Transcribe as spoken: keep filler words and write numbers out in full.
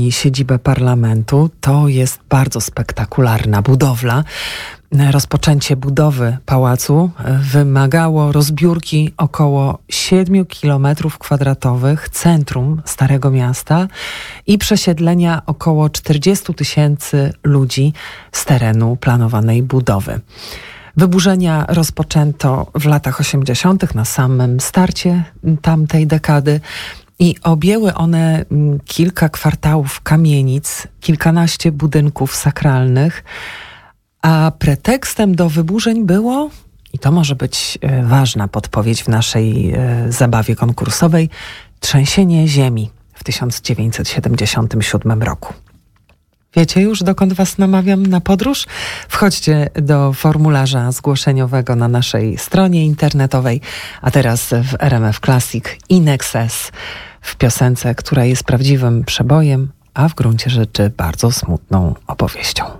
i siedzibę parlamentu. To jest bardzo spektakularna budowla. Rozpoczęcie budowy pałacu wymagało rozbiórki około siedmiu kilometrów kwadratowych centrum Starego Miasta i przesiedlenia około czterdziestu tysięcy ludzi z terenu planowanej budowy. Wyburzenia rozpoczęto w latach osiemdziesiątych na samym starcie tamtej dekady i objęły one kilka kwartałów kamienic, kilkanaście budynków sakralnych, a pretekstem do wyburzeń było, i to może być ważna podpowiedź w naszej zabawie konkursowej, trzęsienie ziemi w tysiąc dziewięćset siedemdziesiątym siódmym roku. Wiecie już, dokąd was namawiam na podróż? Wchodźcie do formularza zgłoszeniowego na naszej stronie internetowej, a teraz w R M F Classic In Excess w piosence, która jest prawdziwym przebojem, a w gruncie rzeczy bardzo smutną opowieścią.